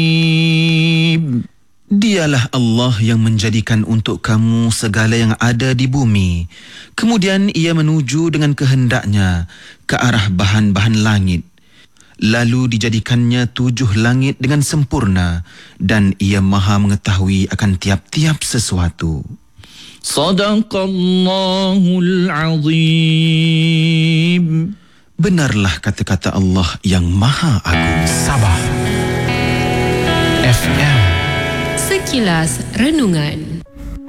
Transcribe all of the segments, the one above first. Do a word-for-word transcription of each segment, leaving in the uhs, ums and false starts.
Dialah Allah yang menjadikan untuk kamu segala yang ada di bumi. Kemudian ia menuju dengan kehendaknya ke arah bahan-bahan langit. Lalu dijadikannya tujuh langit dengan sempurna dan ia maha mengetahui akan tiap-tiap sesuatu. Sadaqallahul azim. Benarlah kata-kata Allah yang maha agung. Sabah F M. Sekilas Renungan.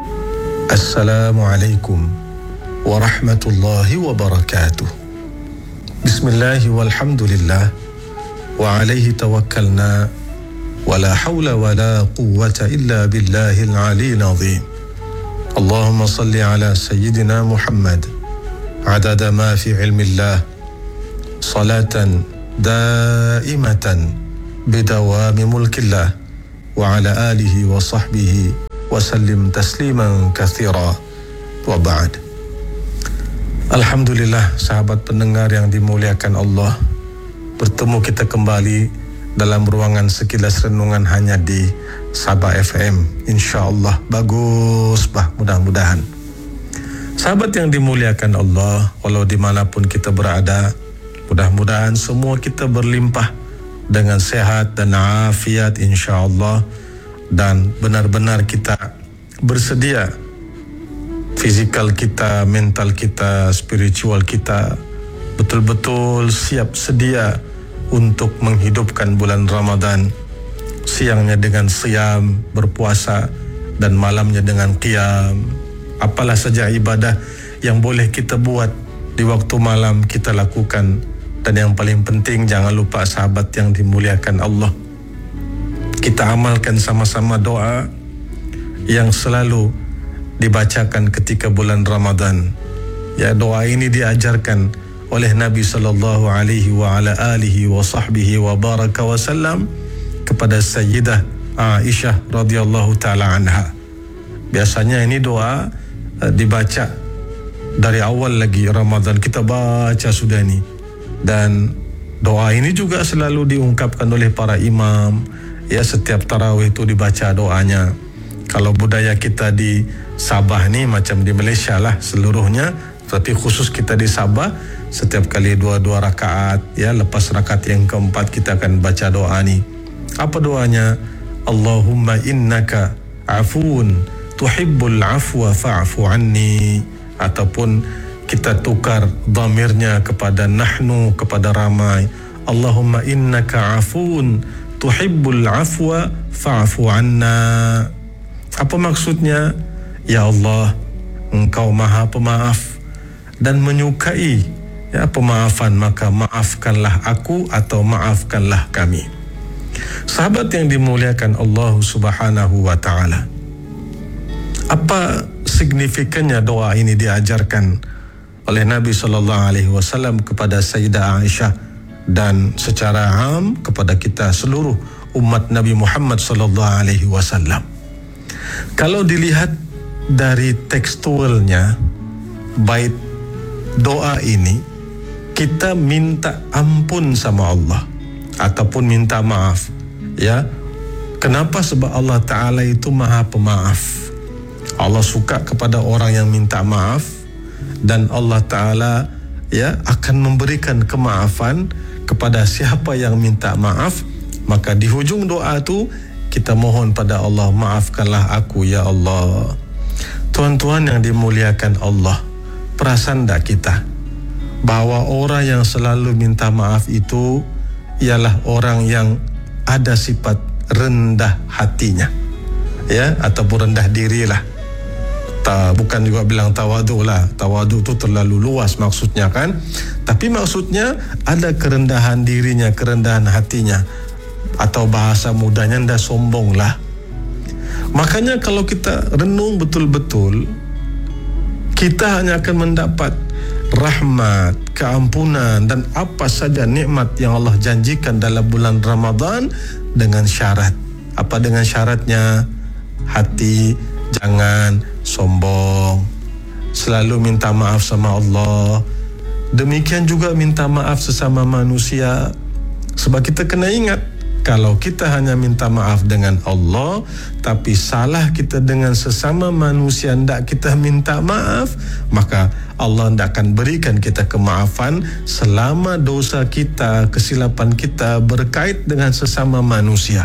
Assalamualaikum warahmatullahi wabarakatuh. Bismillah walhamdulillah wa alaihi tawakkalna wa la hawla wa la quwwata illa billahil aliyyil azim. Allahumma salli ala sayyidina Muhammad adada ma fi ilmillah salatan daimatan bidawami mulkillah wa ala alihi wa sahbihi wa sallim tasliman kathira wa ba'd. Alhamdulillah, sahabat pendengar yang dimuliakan Allah, bertemu kita kembali dalam ruangan Sekilas Renungan hanya di Sabah F M. InsyaAllah bagus bah, mudah-mudahan. Sahabat yang dimuliakan Allah, walau dimanapun kita berada, mudah-mudahan semua kita berlimpah dengan sehat dan afiat insya-Allah, dan benar-benar kita bersedia, fizikal kita, mental kita, spiritual kita betul-betul siap sedia untuk menghidupkan bulan Ramadan, siangnya dengan siam, berpuasa, dan malamnya dengan qiyam. Apalah saja ibadah yang boleh kita buat di waktu malam kita lakukan. Dan yang paling penting, jangan lupa sahabat yang dimuliakan Allah, kita amalkan sama-sama doa yang selalu dibacakan ketika bulan Ramadan. Ya, doa ini diajarkan oleh Nabi sallallahu alaihi wa ala alihi wa sahbihi wa baraka wa sallam kepada Sayyidah Aisyah radhiyallahu taala anha. Biasanya ini doa uh, dibaca dari awal lagi Ramadan, kita baca sudah ini. Dan doa ini juga selalu diungkapkan oleh para imam. Ya, setiap tarawih itu dibaca doanya. Kalau budaya kita di Sabah ni macam di Malaysia lah seluruhnya, tapi khusus kita di Sabah, setiap kali dua-dua rakaat, ya, lepas rakaat yang keempat kita akan baca doa ni. Apa doanya? Allahumma innaka afuun tuhibbul afwa fa'fu anni. Ataupun kita tukar dhamirnya kepada nahnu, kepada ramai. Allahumma innaka afuun tuhibbul afwa fa'fu anna. Apa maksudnya? Ya Allah, Engkau maha pemaaf dan menyukai, ya, pemaafan, maka maafkanlah aku atau maafkanlah kami. Sahabat yang dimuliakan Allah Subhanahu wa taala, apa signifikannya doa ini diajarkan oleh Nabi sallallahu alaihi wasallam kepada Sayyidah Aisyah dan secara am kepada kita seluruh umat Nabi Muhammad sallallahu alaihi wasallam? Kalau dilihat dari tekstualnya, bait doa ini kita minta ampun sama Allah ataupun minta maaf. Ya, kenapa? Sebab Allah Taala itu Maha Pemaaf. Allah suka kepada orang yang minta maaf, dan Allah Ta'ala, ya, akan memberikan kemaafan kepada siapa yang minta maaf. Maka di hujung doa tu kita mohon pada Allah, maafkanlah aku ya Allah. Tuan-tuan yang dimuliakan Allah, perasan tak kita bahawa orang yang selalu minta maaf itu ialah orang yang ada sifat rendah hatinya, ya, ataupun rendah dirilah. Ta, bukan juga bilang tawadu lah, tawadu tu terlalu luas maksudnya kan, tapi maksudnya ada kerendahan dirinya, kerendahan hatinya, atau bahasa mudahnya dah sombong lah. Makanya kalau kita renung betul-betul, kita hanya akan mendapat rahmat, keampunan dan apa saja nikmat yang Allah janjikan dalam bulan Ramadan dengan syarat. Apa dengan syaratnya? Hati jangan sombong, selalu minta maaf sama Allah. Demikian juga minta maaf sesama manusia. Sebab kita kena ingat, Kalau kita hanya minta maaf dengan Allah, tapi salah kita dengan sesama manusia ndak kita minta maaf, maka Allah ndak akan berikan kita kemaafan selama dosa kita, kesilapan kita berkait dengan sesama manusia.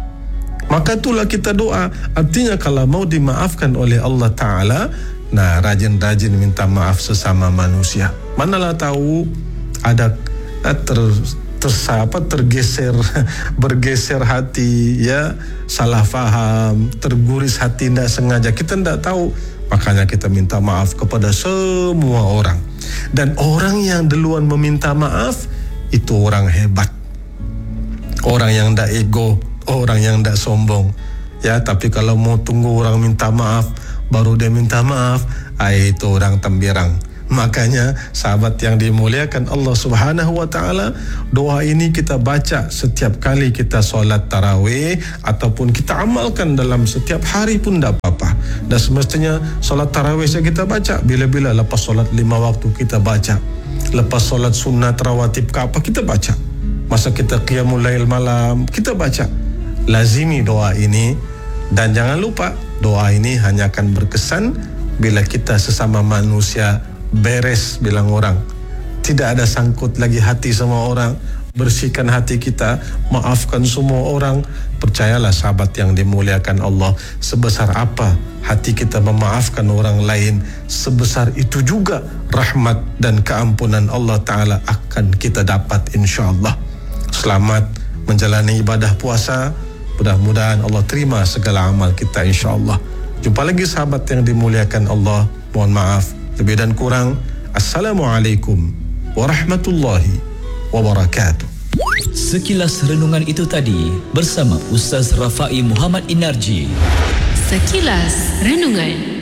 Maka itulah kita doa. Artinya kalau mau dimaafkan oleh Allah Ta'ala, nah rajin-rajin minta maaf sesama manusia. Manalah tahu ada ter tersapa tergeser bergeser hati, ya, salah faham, terguris hati tidak sengaja, kita tidak tahu, makanya kita minta maaf kepada semua orang. Dan orang yang duluan meminta maaf itu orang hebat, orang yang tidak ego, orang yang tidak sombong, ya. Tapi kalau mau tunggu orang minta maaf baru dia minta maaf, ay, itu orang temberang. Makanya sahabat yang dimuliakan Allah Subhanahu wa taala, doa ini kita baca setiap kali kita solat tarawih ataupun kita amalkan dalam setiap hari pun tidak apa-apa. Dan semestinya solat tarawih saja kita baca, bila-bila lepas solat lima waktu kita baca, lepas solat sunat rawatib ke apa kita baca, masa kita qiyamul lail malam kita baca. Lazimi doa ini, dan jangan lupa doa ini hanya akan berkesan bila kita sesama manusia beres bilang orang, tidak ada sangkut lagi hati sama orang, bersihkan hati kita, maafkan semua orang. Percayalah sahabat yang dimuliakan Allah, sebesar apa hati kita memaafkan orang lain, sebesar itu juga rahmat dan keampunan Allah Ta'ala akan kita dapat, insyaAllah. Selamat menjalani ibadah puasa, mudah-mudahan Allah terima segala amal kita, insyaAllah. Jumpa lagi sahabat yang dimuliakan Allah. Mohon maaf lebih dan kurang. Assalamualaikum warahmatullahi wabarakatuh. Sekilas renungan itu tadi bersama Ustaz Rafai Muhammad Inarji. Sekilas Renungan.